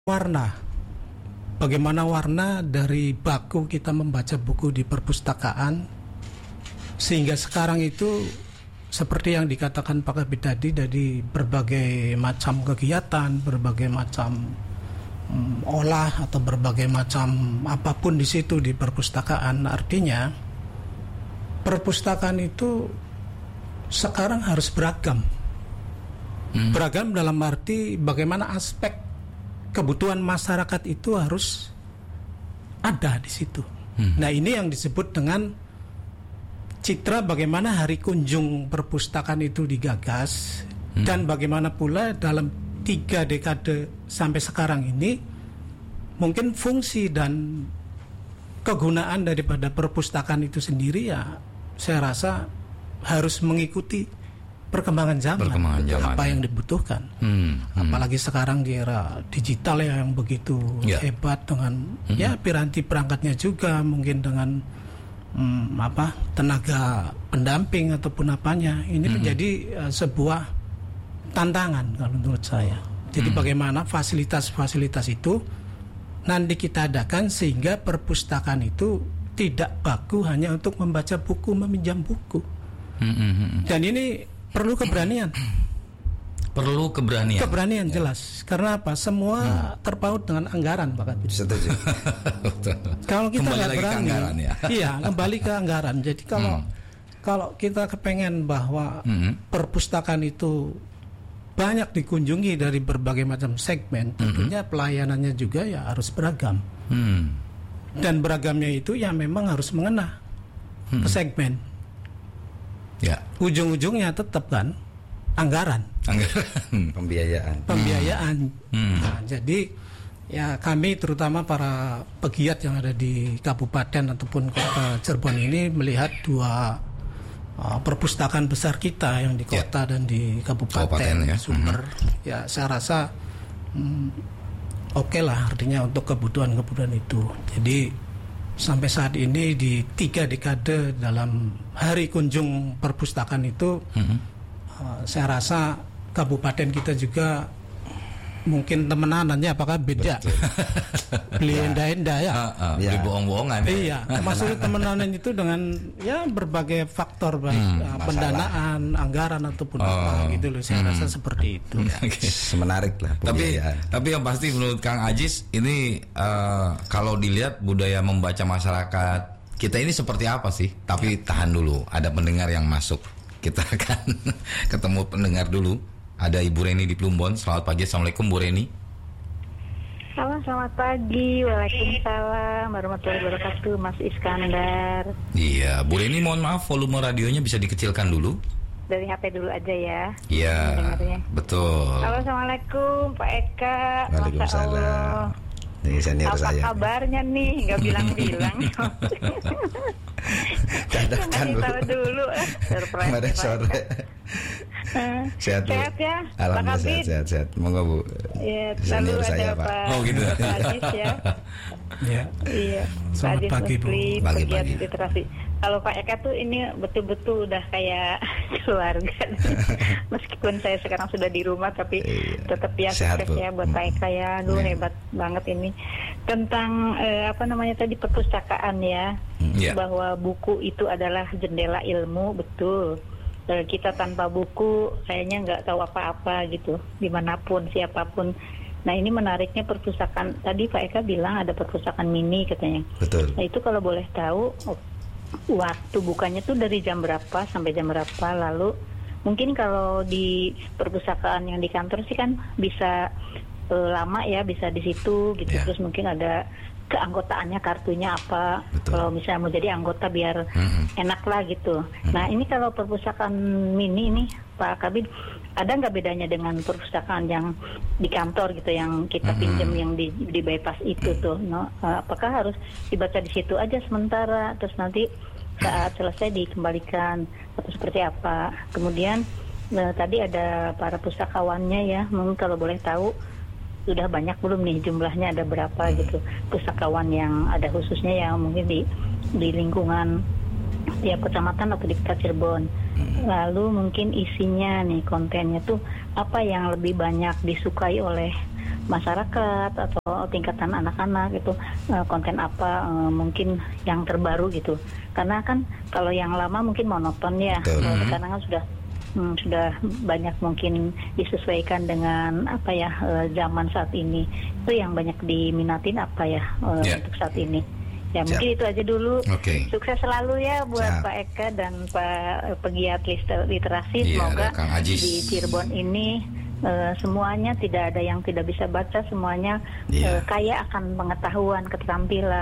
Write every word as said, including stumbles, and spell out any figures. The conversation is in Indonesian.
Warna, bagaimana warna dari baku kita membaca buku di perpustakaan, sehingga sekarang itu seperti yang dikatakan Pak Kabid tadi, dari berbagai macam kegiatan, berbagai macam um, olah atau berbagai macam apapun di situ di perpustakaan. Artinya perpustakaan itu sekarang harus beragam. Hmm. Beragam dalam arti bagaimana aspek kebutuhan masyarakat itu harus ada di situ. Hmm. Nah, ini yang disebut dengan citra bagaimana hari kunjung perpustakaan itu digagas, hmm. dan bagaimana pula dalam tiga dekade sampai sekarang ini mungkin fungsi dan kegunaan daripada perpustakaan itu sendiri, ya saya rasa harus mengikuti perkembangan zaman, perkembangan zaman apa yang dibutuhkan. Hmm, hmm. Apalagi sekarang di era digital ya, yang begitu ya. hebat dengan hmm. ya piranti perangkatnya juga, mungkin dengan hmm, apa tenaga pendamping ataupun apanya. Ini hmm. menjadi uh, sebuah tantangan kalau menurut saya. Jadi hmm. bagaimana fasilitas-fasilitas itu nanti kita adakan sehingga perpustakaan itu tidak baku hanya untuk membaca buku, meminjam buku. Hmm, hmm. Dan ini perlu keberanian. Perlu keberanian. Keberanian ya. Jelas. Karena apa? Semua hmm. terpaut dengan anggaran, Pak Kabid. Setuju. Kalau kita nggak berani, anggaran, ya? iya kembali ke anggaran. Jadi kalau hmm. kalau kita kepengen bahwa hmm. perpustakaan itu banyak dikunjungi dari berbagai macam segmen, tentunya hmm. pelayanannya juga ya harus beragam. Hmm. Dan beragamnya itu ya memang harus mengena hmm. ke segmen. Ya. Ujung-ujungnya tetap kan anggaran, anggaran, pembiayaan, pembiayaan. Hmm. Nah, jadi ya kami terutama para pegiat yang ada di kabupaten ataupun kota Cirebon ini melihat dua uh, perpustakaan besar kita yang di kota ya. dan di kabupaten, kabupaten ya. Sumber. Hmm. Ya saya rasa hmm, oke okay lah, artinya untuk kebutuhan-kebutuhan itu. Jadi sampai saat ini di tiga dekade dalam hari kunjung perpustakaan itu, mm-hmm. uh, saya rasa kabupaten kita juga mungkin temenanannya apakah beda, beli endah-endah ya, uh, uh, beli ya. bohong-bohongan. Iya, maksudnya temenanan itu dengan ya berbagai faktor baik hmm, uh, pendanaan, anggaran ataupun oh, apa gitu loh. Saya hmm. rasa seperti itu. Ya. Okay. Menarik lah. Tapi ya. tapi yang pasti menurut Kang Ajis ini uh, kalau dilihat budaya membaca masyarakat kita ini seperti apa sih? Tapi ya. tahan dulu, ada pendengar yang masuk. Kita akan ketemu pendengar dulu. Ada Ibu Reni di Plumbon. Selamat pagi, assalamualaikum Bu Reni. Halo, selamat pagi. Waalaikumsalam warahmatullahi wabarakatuh, Mas Iskandar. Iya, Bu Reni mohon maaf volume radionya bisa dikecilkan dulu. Dari H P dulu aja ya. Iya, betul. Halo, assalamualaikum Pak Eka. Waalaikumsalam. Ini senior apa saya. Apa kabarnya nih? Nggak bilang-bilang. Dadakan tahu dulu. Surprise. Pada sore. Sehat, Bu. Sehat ya. Alhamdulillah sehat, sehat, sehat. Monggo Bu. Iya, senior saya Pak. Oh gitu. Ajis ya. Iya. Iya. Selamat pagi Bu. Pagi-pagi. Literasi. Kalau Pak Eka tuh ini betul-betul udah kayak keluarga. Meskipun saya sekarang sudah di rumah, tapi iya. tetap ya sukses ya buat Pak Eka ya. Aduh yeah. hebat banget ini. Tentang eh, apa namanya tadi perpustakaan ya. Yeah. Bahwa buku itu adalah jendela ilmu, betul. E, kita tanpa buku kayaknya nggak tahu apa-apa gitu. Dimanapun, siapapun. Nah ini menariknya perpustakaan. Tadi Pak Eka bilang ada perpustakaan mini katanya. Betul. Nah itu kalau boleh tahu oh, waktu bukanya tuh dari jam berapa sampai jam berapa, lalu mungkin kalau di perpustakaan yang di kantor sih kan bisa e, lama ya, bisa di situ gitu, yeah. terus mungkin ada keanggotaannya, kartunya apa. Betul. Kalau misalnya mau jadi anggota biar mm-hmm. enak lah gitu. Mm-hmm. Nah ini kalau perpustakaan mini ini Pak Kabid, ada nggak bedanya dengan perpustakaan yang di kantor gitu, yang kita mm-hmm. pinjam yang di, di bypass itu tuh? No? Apakah harus dibaca di situ aja sementara, terus nanti saat selesai dikembalikan atau seperti apa? Kemudian nah, tadi ada para pustakawannya ya, mungkin kalau boleh tahu sudah banyak belum nih jumlahnya, ada berapa gitu pustakawan yang ada khususnya yang mungkin di di lingkungan tiap kecamatan atau di Kota Cirebon. Lalu mungkin isinya nih, kontennya tuh apa yang lebih banyak disukai oleh masyarakat atau tingkatan anak-anak gitu, uh, konten apa uh, mungkin yang terbaru gitu. Karena kan kalau yang lama mungkin monoton ya, uh, sekarang kan sudah Hmm, sudah banyak mungkin disesuaikan dengan apa ya uh, zaman saat ini. Itu yang banyak diminatin apa ya uh, yeah. untuk saat ini. Ya Siap. mungkin itu aja dulu. Okay. Sukses selalu ya buat Siap. Pak Eka dan Pak pegiat literasi. Iya, Semoga ada Kang Ajis. di Cirebon ini uh, semuanya tidak ada yang tidak bisa baca, semuanya Iya. uh, kaya akan pengetahuan, keterampilan.